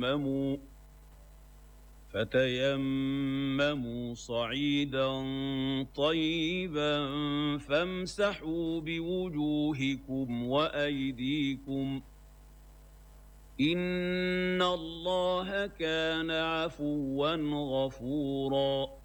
فتيمموا صعيدا طيبا فامسحوا بوجوهكم وأيديكم إن الله كان عفوا غفورا